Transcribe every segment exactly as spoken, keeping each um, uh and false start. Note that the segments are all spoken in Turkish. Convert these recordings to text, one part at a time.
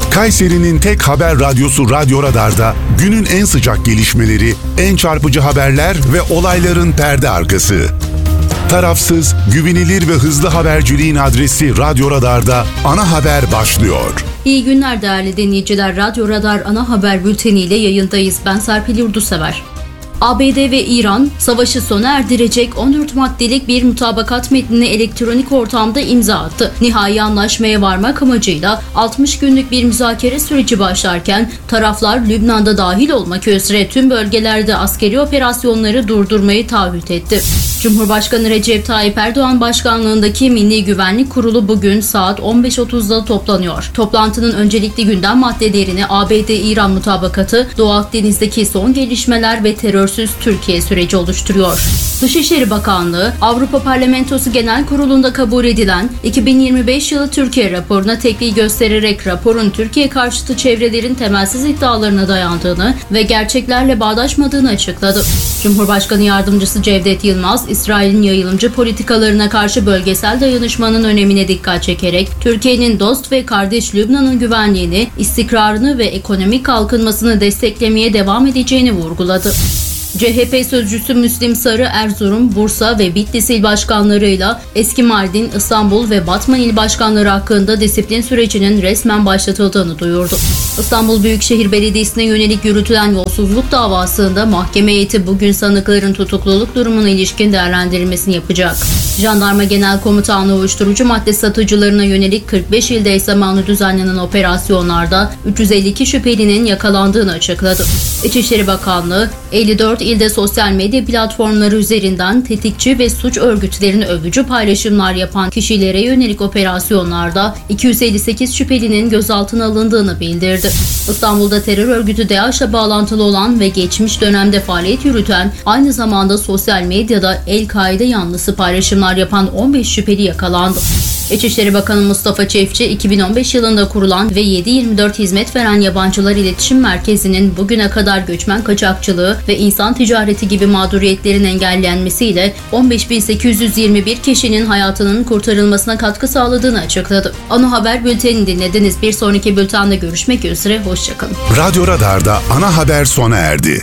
Kayseri'nin tek haber radyosu Radyo Radar'da günün en sıcak gelişmeleri, en çarpıcı haberler ve olayların perde arkası. Tarafsız, güvenilir ve hızlı haberciliğin adresi Radyo Radar'da ana haber başlıyor. İyi günler değerli dinleyiciler. Radyo Radar ana haber bülteniyle yayındayız. Ben Serpil Yurdusever. A B D ve İran savaşı sona erdirecek on dört maddelik bir mutabakat metnine elektronik ortamda imza attı. Nihai anlaşmaya varmak amacıyla altmış günlük bir müzakere süreci başlarken taraflar Lübnan'da dahil olmak üzere tüm bölgelerde askeri operasyonları durdurmayı taahhüt etti. Cumhurbaşkanı Recep Tayyip Erdoğan başkanlığındaki Milli Güvenlik Kurulu bugün saat on beş otuzda toplanıyor. Toplantının öncelikli gündem maddelerini A B D-İran mutabakatı, Doğu Akdeniz'deki son gelişmeler ve terörsüz Türkiye süreci oluşturuyor. Dışişleri Bakanlığı, Avrupa Parlamentosu Genel Kurulu'nda kabul edilen iki bin yirmi beş yılı Türkiye raporuna tepki göstererek raporun Türkiye karşıtı çevrelerin temelsiz iddialarına dayandığını ve gerçeklerle bağdaşmadığını açıkladı. Cumhurbaşkanı Yardımcısı Cevdet Yılmaz, İsrail'in yayılımcı politikalarına karşı bölgesel dayanışmanın önemine dikkat çekerek Türkiye'nin dost ve kardeş Lübnan'ın güvenliğini, istikrarını ve ekonomik kalkınmasını desteklemeye devam edeceğini vurguladı. C H P sözcüsü Müslim Sarı, Erzurum, Bursa ve Bitlis il başkanlarıyla eski Mardin, İstanbul ve Batman il başkanları hakkında disiplin sürecinin resmen başlatıldığını duyurdu. İstanbul Büyükşehir Belediyesi'ne yönelik yürütülen yolsuzluk davasında mahkeme heyeti bugün sanıkların tutukluluk durumuna ilişkin değerlendirilmesini yapacak. Jandarma Genel Komutanlığı uyuşturucu madde satıcılarına yönelik kırk beş ilde eş zamanlı düzenlenen operasyonlarda üç yüz elli iki şüphelinin yakalandığını açıkladı. İçişleri Bakanlığı, elli dört ilde sosyal medya platformları üzerinden tetikçi ve suç örgütlerine övücü paylaşımlar yapan kişilere yönelik operasyonlarda iki yüz elli sekiz şüphelinin gözaltına alındığını bildirdi. İstanbul'da terör örgütü DAEŞ'le bağlantılı olan ve geçmiş dönemde faaliyet yürüten, aynı zamanda sosyal medyada El-Kaide yanlısı paylaşımlar yapan on beş şüpheli yakalandı. İçişleri Bakanı Mustafa Çiftçi, iki bin on beş yılında kurulan ve yedi yirmi dört hizmet veren Yabancılar İletişim Merkezi'nin bugüne kadar göçmen kaçakçılığı ve insan ticareti gibi mağduriyetlerin engellenmesiyle on beş bin sekiz yüz yirmi bir kişinin hayatının kurtarılmasına katkı sağladığını açıkladı. Ana haber bültenini dinlediniz. Bir sonraki bültende görüşmek üzere. Hoşçakalın. Radyo Radar'da ana haber sona erdi.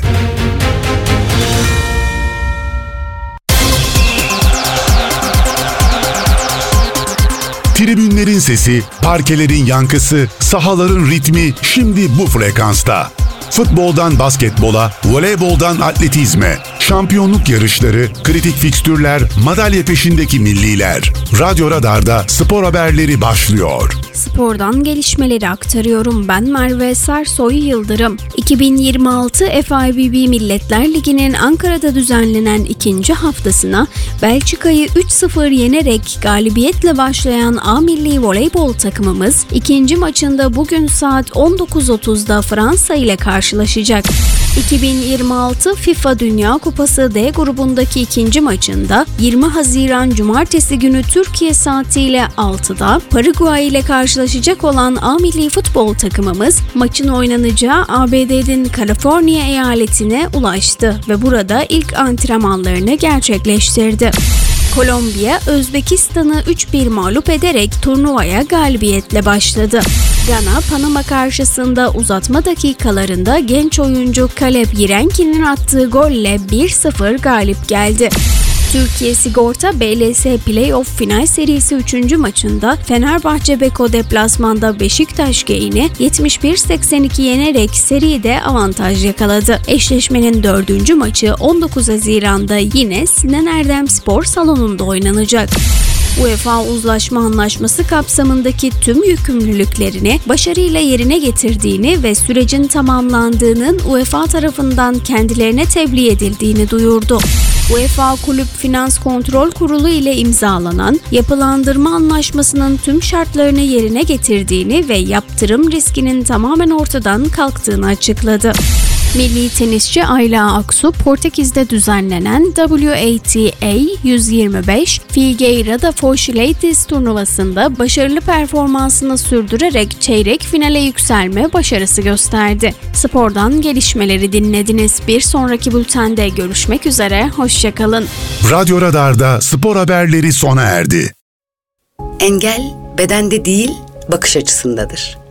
Tribünlerin sesi, parkelerin yankısı, sahaların ritmi şimdi bu frekansta. Futboldan basketbola, voleyboldan atletizme, şampiyonluk yarışları, kritik fikstürler, madalya peşindeki milliler. Radyo Radar'da spor haberleri başlıyor. Spordan gelişmeleri aktarıyorum. Ben Merve Sersoy Yıldırım. iki bin yirmi altı F I V B Milletler Ligi'nin Ankara'da düzenlenen ikinci haftasına Belçika'yı üç sıfır yenerek galibiyetle başlayan A Milli Voleybol takımımız ikinci maçında bugün saat on dokuz otuzda Fransa ile karşılaşacak. iki bin yirmi altı FIFA Dünya Kupası D grubundaki ikinci maçında yirmi Haziran Cumartesi günü Türkiye saatiyle altıda Paraguay ile karşılaşacak olan A Milli Futbol takımımız maçın oynanacağı A B D'nin Kaliforniya eyaletine ulaştı ve burada ilk antrenmanlarını gerçekleştirdi. Kolombiya, Özbekistan'ı üç bir mağlup ederek turnuvaya galibiyetle başladı. Gana, Panama karşısında uzatma dakikalarında genç oyuncu Caleb Yirenki'nin attığı golle bir sıfır galip geldi. Türkiye Sigorta B L S Playoff Final Serisi üçüncü maçında Fenerbahçe Beko deplasmanda Beşiktaş Geyini yetmiş bir seksen iki yenerek seride avantaj yakaladı. Eşleşmenin dördüncü maçı on dokuz Haziran'da yine Sinan Erdem Spor Salonu'nda oynanacak. UEFA Uzlaşma Anlaşması kapsamındaki tüm yükümlülüklerini başarıyla yerine getirdiğini ve sürecin tamamlandığının UEFA tarafından kendilerine tebliğ edildiğini duyurdu. UEFA Kulüp Finans Kontrol Kurulu ile imzalanan yapılandırma anlaşmasının tüm şartlarını yerine getirdiğini ve yaptırım riskinin tamamen ortadan kalktığını açıkladı. Milli tenisçi Ayla Aksu, Portekiz'de düzenlenen W A T A yüz yirmi beş Figueira da Foz Ladies turnuvasında başarılı performansını sürdürerek çeyrek finale yükselme başarısı gösterdi. Spordan gelişmeleri dinlediniz. Bir sonraki bültende görüşmek üzere, hoşçakalın. Radyo Radar'da spor haberleri sona erdi. Engel bedende değil, bakış açısındadır.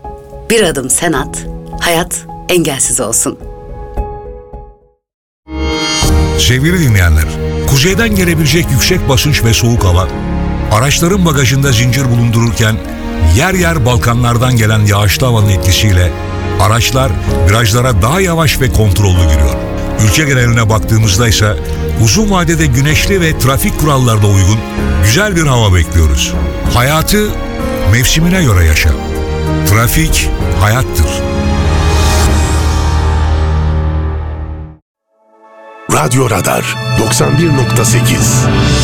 Bir adım sen at, hayat engelsiz olsun. Sevgili dinleyenler, kuzeyden gelebilecek yüksek basınç ve soğuk hava, araçların bagajında zincir bulundururken yer yer Balkanlardan gelen yağışlı havanın etkisiyle araçlar virajlara daha yavaş ve kontrollü giriyor. Ülke geneline baktığımızda ise uzun vadede güneşli ve trafik kurallarına uygun güzel bir hava bekliyoruz. Hayatı mevsimine göre yaşa. Trafik hayattır. Radyo Radar doksan bir nokta sekiz